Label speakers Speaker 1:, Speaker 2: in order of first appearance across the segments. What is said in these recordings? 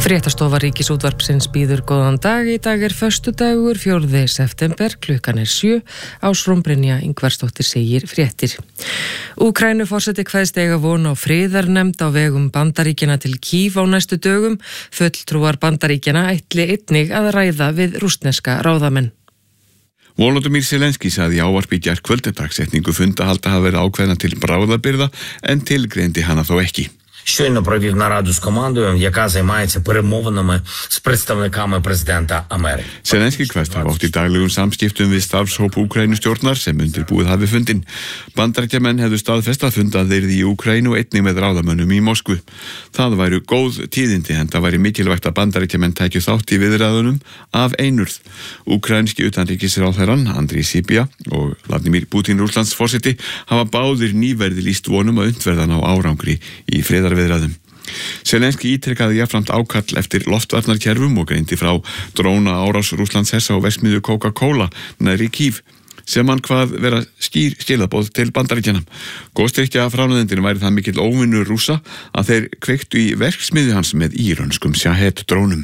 Speaker 1: Fréttastofa Ríkisútvarpsins býður góðan dag. Í dag föstudagur, 4. september, klukkan 7. Ásrún Brynja Ingvarsdóttir segir fréttir. Úkraínuforseti kveðst eiga von á friðarnefnd á vegum Bandaríkjanna til Kýv á næstu dögum. Fulltrúar Bandaríkjanna ætli einnig að ræða við rússneska ráðamenn.
Speaker 2: Volodymyr Zelenský sagði í ávarpi í gærkvöld að dagsetningu fundahalda hafi verið ákveðna til bráðabirgða en tilgreindi hana þó ekki.
Speaker 3: Щойно провів нараду з командою, яка займається перемовинами з представниками президента Америки.
Speaker 2: Zelenský kveðst hafa átt í daglegum samskiptum við starfshóp Úkraínustjórnar sem undirbúið hafi fundinn. Bandaríkjamenn hefðu staðfest að fundað yrði í Úkraínu og einnig með ráðamönnum í Moskvu. Það væru góð tíðindi en það væri mikilvægt að Bandaríkjamenn tækju þátt í viðræðunum af einurð. Úkraínski utanríkisráðherrann Andriy Sybiha og Vladimir Putin Rússlandsforseti hafa báðir nýverið lýst vonum að unnt verða ná árangri í friðarviðræðum. Zelenský ítrekkaði jafnframt ákall eftir loftvarnarkerfum og greindi frá dróna árás Rússlandshers á verksmiðju Coca-Cola nærri Kýv sem hann hvað vera skýr skilaboð til Bandaríkjanna. Góðstyrkja fránuðendin væri það mikill óvinnur Rússa að þeir kveiktu í verksmiðju hans með írönskum Shahed drónum.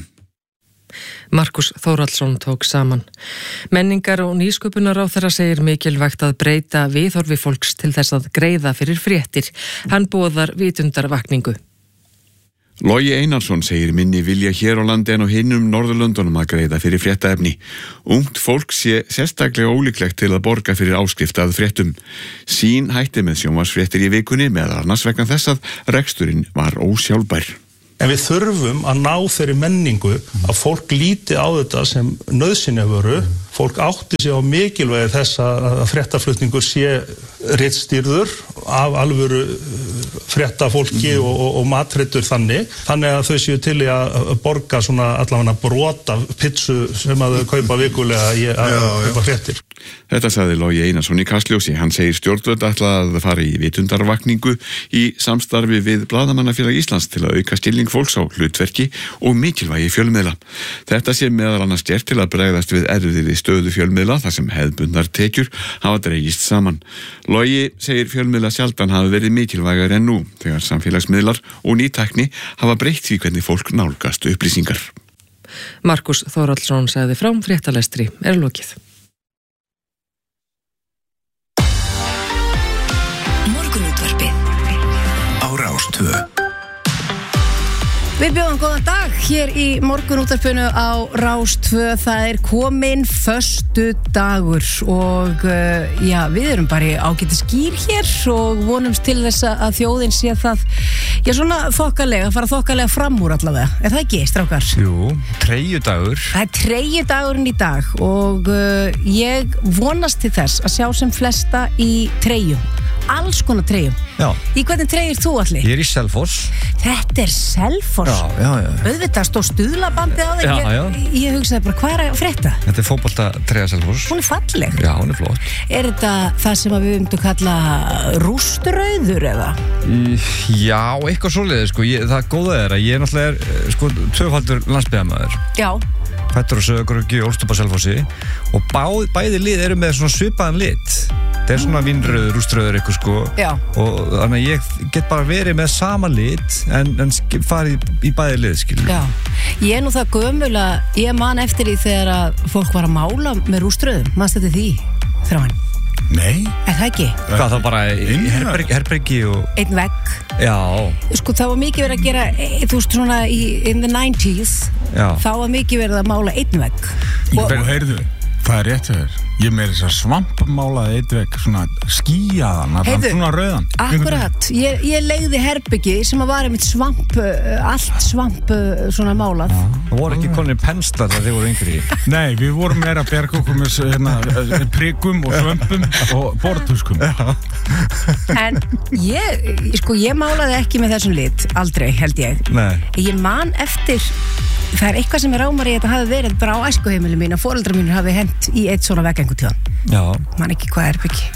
Speaker 1: Markus Þórhallsson tók saman. Menningar- og nýsköpunarráðherra segir mikilvægt að breyta viðhorfi fólks til þess að greiða fyrir fréttir. Hann boðar vitundarvakningu.
Speaker 2: Logi Einarsson segir minni vilja hér á landi en á hinum Norðurlöndunum að greiða fyrir fréttaefni. Ungt fólk sé sérstaklega ólíklegt til að borga fyrir áskrift að fréttum. Sín hætti með sjónvarpsfréttir í vikunni meðal annars vegna þess að reksturinn var ósjálfbær.
Speaker 4: En við þurfum að ná þeirri menningu að fólk líti á þetta sem nauðsynjavöru. Fólk átti sig á mikilvægi þess að fréttaflutningur sé ritstýrður af alvöru fréttafólki og matreitur þannig að þau séu til í að borga svona allavega brota pizzu sem að þau kaupa vikulega í að kaupa fréttir.
Speaker 2: Þetta sagði Logi Einarsson í Kastljósi. Hann segir stjórnvöld ætla að fara í vitundarvakningu í samstarfi við Blaðamannafélag Íslands til að auka skilning fólks á hlutverki og mikilvægi fjölmiðla. Þetta sé meðal annars gert til að bregðast við erfiðri stöðu fjölmiðla þar sem hefðbundnar tekjur hafa dregist saman. Logi segir fjölmiðla sjaldan hafi verið mikilvægar en nú þegar samfélagsmiðlar og ný tækni hafa breytt því hvernig fólk nálgast upplýsingar.
Speaker 1: Markus Þórhallsson sagði frá. Fréttalestri lokið.
Speaker 5: Á Rás 2.
Speaker 6: Við bjóðum góðan dag hér í morgunútvarpinu á Rás 2. Það kominn föstudagur og við erum bara ágætis skýr hér og vonumst til þess að þjóðin sé það svona fara þokkalega fram úr allavega. Er það ekki, strákar?
Speaker 7: Jú, treyjudagur.
Speaker 6: Það treyjudagurinn í dag og ég vonast til þess að sjá sem flesta í treyjum. Alls konar treyjum.
Speaker 7: Já.
Speaker 6: Í hvernig treyjur þú allir?
Speaker 7: Ég í Selfoss.
Speaker 6: Þetta Selfoss?
Speaker 7: Já.
Speaker 6: Auðvitað stóð stuðlabandið á þig.
Speaker 7: Já.
Speaker 6: Ég hugsaði bara, hvað að frétta?
Speaker 7: Þetta fótboltatreyja Selfoss.
Speaker 6: Hún falleg.
Speaker 7: Já, hún flott.
Speaker 6: Er þetta það sem við myndum kalla rústrauður eða?
Speaker 7: Já, eitthvað svoleiðis, það góða að ég náttúrulega tvöfaldur landsbyggðarmaður. Já. Fættur og Söðugruggi, ólst upp á Selfossi og bæði lið eru með svona svipaðan lit. Það svona vínröður, rúströður eitthvað
Speaker 6: Já.
Speaker 7: Og þannig að ég get bara verið með sama lit en farið í bæði lið,
Speaker 6: Já. Ég nú það gömul að ég man eftir því þegar að fólk var að mála með rúströðum. Manstu þetta því, Þráinn?
Speaker 7: Nei.
Speaker 6: Er það ekki?
Speaker 7: Hvað þá bara herbergi og...
Speaker 6: Einn vegg.
Speaker 7: Já.
Speaker 6: Það var mikið verið að gera, þú veist svona in the 90s.
Speaker 7: Já.
Speaker 6: Þá var mikið verið að mála einn vegg.
Speaker 8: Og heyrðu, það rétt þér. Ég með þess að svampmálaði eitt vegg, svona skýjaðan, svona rauðan.
Speaker 6: Akkurat, ég leigði herbyggi sem að var einmitt allt svamp svona málað.
Speaker 7: Það voru ekki konir penslar þegar þið voru yngri.
Speaker 8: Nei, við vorum meira að berga okkur með prikum og svömpum og borðtuskum.
Speaker 6: En ég málaði ekki með þessum lit, aldrei held ég.
Speaker 7: Nei.
Speaker 6: Ég man eftir, það eitthvað sem rámar í þetta hafi verið bara á æskuheimili mín að foreldrar mínir hafi hent í eitt svona vegg einhvern tíðan.
Speaker 7: Já.
Speaker 6: Man ekki hvað herbyggi.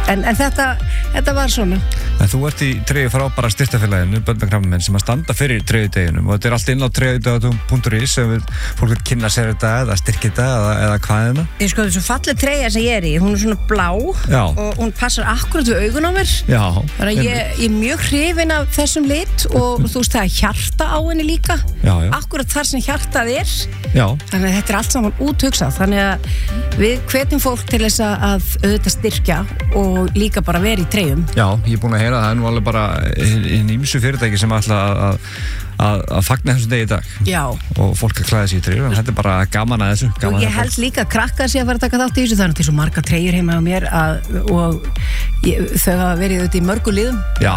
Speaker 6: en þetta var svona.
Speaker 7: En þú ert í treyju frábæra styrktafélaginu, Börnum sem að standa fyrir treyjudeginum og þetta allt inn á treyjudagatúm.is ef fólk vil kynna sér þetta eða styrkja þetta eða hvað er það?
Speaker 6: Ég sko þessu falleg treyja sem ég í, hún svona blá og hún passar akkurat við augun á mér.
Speaker 7: Já.
Speaker 6: Þannig að ég er mjög hrifin af þessum lit og þú veist það er hjarta á henni líka.
Speaker 7: Já.
Speaker 6: Akkurat þar sem hjartað er.
Speaker 7: Já.
Speaker 6: Þannig að þetta er allt saman úthugsað. Þannig að við hvetjum fólk til þess að auðvitað styrkja og líka bara vera í treyjum.
Speaker 7: Já, ég er búin að heyra það er nú alveg bara hinn ýmsu fyrirtæki sem ætla að fagna þessum degi í dag. Já. Og fólk að klæða sig í treyjur, en þetta er bara gaman að þessu.
Speaker 6: Og ég held líka að krakkar sé að fara að taka þátt í þessu, það er til svo margar treyjur heima á mér og þau hafa verið auðvitað í mörgu liðum.
Speaker 7: Já.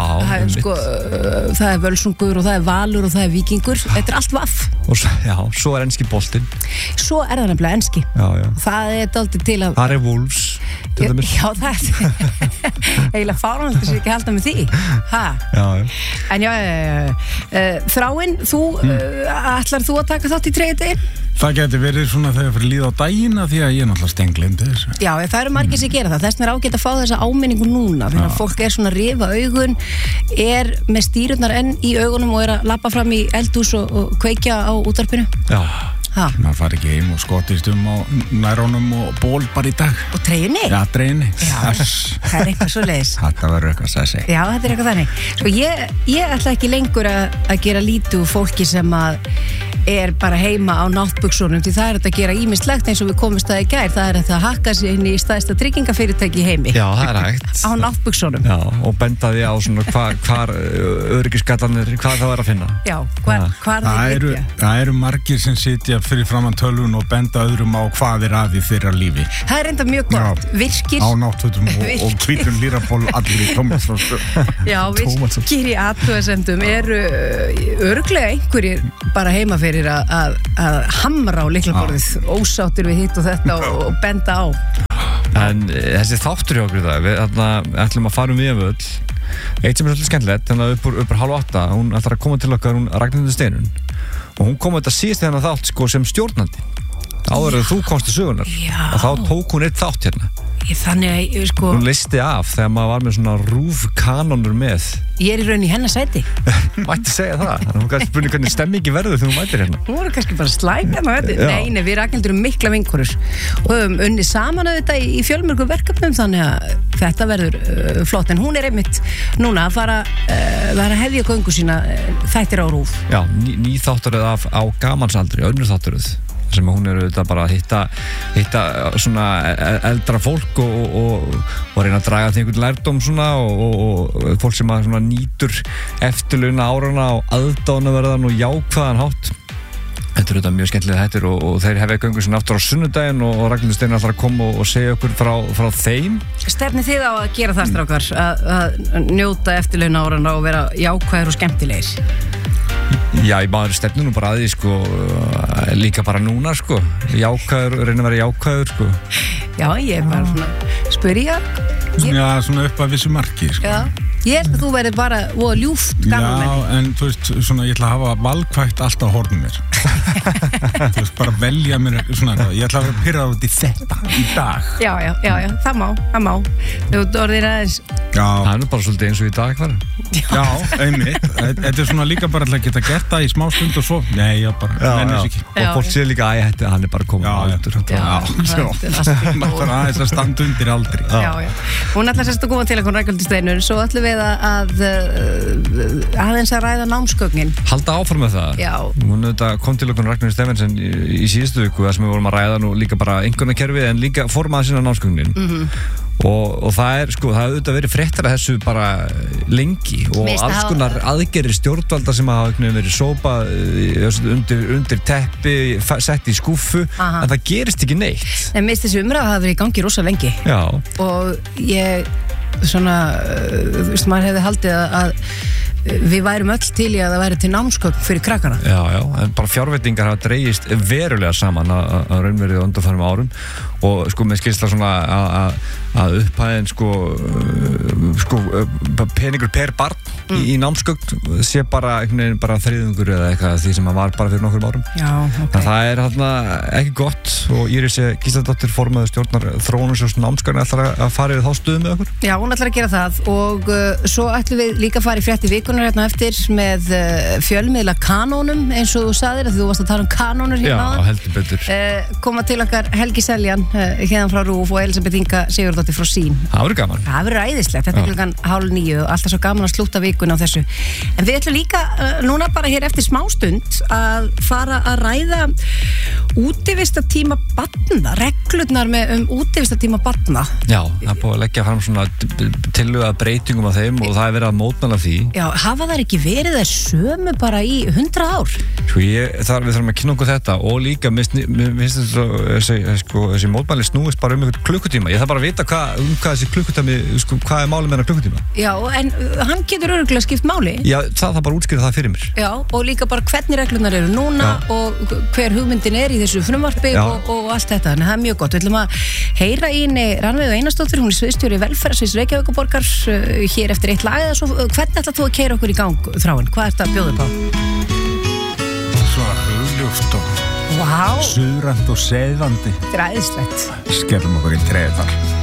Speaker 6: Það er Völsungur og það er Valur og það er Víkingur. Þetta er allt vaff.
Speaker 7: Og svo er enski boltinn.
Speaker 6: Svo er það nefnilega enski.
Speaker 7: Já.
Speaker 6: Það er dálítið til að...
Speaker 7: Það er Wolves.
Speaker 6: Já, það er eiginlega fáránlegt að sé ekki halda með því.
Speaker 7: Já.
Speaker 6: En Þráinn, ætlar þú að taka þátt í treyjudegi?
Speaker 8: Það geti verið svona þegar fyrir líða á dagina því að ég náttúrulega stenglendi þessu. Já,
Speaker 6: það eru margir sem gera það. Þess vegna er ágætt að fá þessa áminningu núna. Þannig að fólk er svona að rifa augun, er með stýrurnar enn í augunum og er að labba fram í eldhús og kveikja á útvarpinu.
Speaker 8: Já. Maður fari ekki heim og skotist á nærónum og ból bara í dag.
Speaker 6: Og treyjunni?
Speaker 8: Já, treyjunni.
Speaker 6: Já, það er eitthvað svo leiðis.
Speaker 8: Þetta verður eitthvað að segja.
Speaker 6: Já, þetta er eitthvað þannig. Sko, ég ætla ekki lengur að gera lítið úr fólki sem að er bara heima á náttbuksunum því það er þetta að gera ýmislegt eins og við komumst að í gær. Það er þetta að hakka sig inn í stærsta tryggingafyrirtæki í heimi.
Speaker 7: Já, það er hægt.
Speaker 6: Á náttbuksunum.
Speaker 7: Já, og benda því á svona hvar öryggisgallarnir, hvað það var að finna.
Speaker 6: Já, hvar það liggja.
Speaker 8: Það eru margir sem sitja fyrir framan tölvun og benda öðrum á hvað er að í þeirra lífi.
Speaker 6: Það er enda mjög gott. Virkir.
Speaker 8: Á náttfötum og hvítum lýraból allir í tómatsósu.
Speaker 6: Já, virkir í athugasemdum eru örugglega einhverjir bara heima fyrir að hamra á lyklaborðið, ósáttir við hitt og þetta og benda á.
Speaker 7: En þessi þáttur hjá okkur það, við ætlum að fara við öll. Eitt sem er svolítið skemmtilegt, þannig að upp 7:30, hún ætlar að koma til okkar, hún Ragnhildur Steinunn. Og hún kom þetta síðast þennan þátt sem stjórnandi. Áður en þú komst til sögunar.
Speaker 6: Já.
Speaker 7: Og þá tók hún eitt þátt hérna.
Speaker 6: Þannig að,
Speaker 7: hún listi af þegar maður var með svona rúfkanonur með.
Speaker 6: Ég er í raun í hennar sæti.
Speaker 7: Mætti segja það. Þannig að hún kannski spurning hvernig stemmingi verður þegar hún mætir hérna.
Speaker 6: Hún voru kannski bara slæm hérna, Nei, við Ragnhildur mikla vinkonur og höfum unnið saman auðvitað í fjölmörgum verkefnum, þannig að þetta verður flott. En hún er einmitt núna að fara að hefja göngu sína þættir á RÚV.
Speaker 7: Já, ný þátturöð á gamansaldri, önnur þátturöð sem hún auðvitað bara að hitta svona eldra fólk og reyna að draga því einhvern lærdóm svona og fólk sem að svona nýtur eftirlauna árana og aðdáunarverðan og jákvæðan hátt. Þetta er auðvitað mjög skemmtilega hættir og þeir hefja göngu sinni aftur á sunnudaginn og Ragnhildur Steinunn ætlar að koma og segja okkur frá þeim.
Speaker 6: Stefnið þið á að gera það, strákar, að njóta eftirlauna árana og vera jákvæður og skemmtilegir?
Speaker 7: Já, ég maður stefnir nú bara að því líka bara núna jákvæður, reyna að vera jákvæður
Speaker 6: Já, ég er bara svona spyrja.
Speaker 8: Já, svona upp að vissu marki
Speaker 6: Já, ég held að þú verður bara ljúft gaman með því.
Speaker 8: Já, en þú veist, svona ég ætla að hafa valkvætt alltaf horfum mér þú veist, bara velja mér svona, ég ætla að vera pyrrað út í þetta í dag.
Speaker 6: Já, það má þú orðir aðeins.
Speaker 8: Já,
Speaker 7: það er nú bara svolítið eins og í dag var.
Speaker 8: Já, einmitt, þetta er svona líka bara að geta gert það í smá stund og svo nei, ég bara mennis ekki.
Speaker 7: Og fólk sé líka að hann er bara komið
Speaker 8: áldur. Maður þarf aðeins að standa undir aldrei.
Speaker 6: Hún ætlar sérst að koma til okkur Ragnhildur Steinunn, svo ætlum við að aðeins að ræða námsgögnin.
Speaker 7: Halda áfram með það.
Speaker 6: Já.
Speaker 7: Hún kom til okkur Ragnhildur Steinunn í síðustu viku þar sem við vorum að ræða nú líka bara einhvernakerfið en líka formaða sína námsgögnin. Og það er auðvitað verið fréttar að þessu bara lengi og alls konar aðgerðir stjórnvalda sem hafa verið sópað undir teppi, sett í skúffu en það gerist ekki neitt.
Speaker 6: En mér finnst þessi umræða hafa verið í gangi rosa lengi.
Speaker 7: Já.
Speaker 6: Og ég svona, þú veist, maður hefði haldið að við værum öll til í að það væri til námsgögn fyrir krakkana.
Speaker 7: Já, en bara fjárveitingar hafa dregist verulega saman að raunverið undanfærum árum og sko með skilsla svona að upphæðin sko peningur per barn í námsgögn sé bara þriðungur eða eitthvað því sem var bara fyrir nokkrum árum.
Speaker 6: Já, ok.
Speaker 7: Það er þarna ekki gott og Íris Gísladóttir formaður stjórnar Þróunarsjóðs námsgagna ætlar að fara yfir þá stöðu með okkur.
Speaker 6: Já, hún ætlar að gera það og svo ætlum við líka að fara í frétti vikunar hérna eftir með fjölmiðla kanónum eins og þú sagðir að þú varst að tala um kanónur hérna.
Speaker 7: Já, heldur betur.
Speaker 6: Koma til okkar Helgi Seljan hérna frá RÚV og Elisabeth Inga Sigurðardóttir frá Sín.
Speaker 7: Það verður gaman.
Speaker 6: Það verður æðislegt, þetta klukkan 8:30 og alltaf svo gaman að slúta vikuna á þessu. En við ætlum líka núna bara hér eftir smástund að fara að ræða útivistatíma barna, reglurnar útivistatíma barna.
Speaker 7: Já, það er búið að leggja fram svona tillögu að breytingum af þeim og það er verið að mótmæla því.
Speaker 6: Já, hafa þær ekki verið þær sömu bara í 100 ár?
Speaker 7: Sko við þurfum að kynna okkur þetta og líka þessi mótmæli snúist bara einhvern klukkutíma. Ég þarf bara að vita hvað þessi klukkutími, hvað málið með hennar klukkutíma.
Speaker 6: Já, en hann getur örugglega skipt máli.
Speaker 7: Já, það bara útskýra það fyrir mér.
Speaker 6: Já, og líka bara hvernig reglurnar eru núna og hver hugmyndin í þessu frumvarpi og allt þetta. En það er mjög gott. Við ætlum að heyra í henni Rannveigu Einarsdóttir, hún er sviðsstjóri velferðarsviðs Reykjavíkurborgar hér eftir eitt lag eða svo. Hvernig ætlar þú að keyra okkur í gang, Þráin? Hvað ert að bjóða upp á?
Speaker 8: Svo hugljóst og
Speaker 6: Vá.
Speaker 8: suðrænt og seðandi.
Speaker 6: Þetta er æðislegt.
Speaker 8: Skerðum okkur í treðar.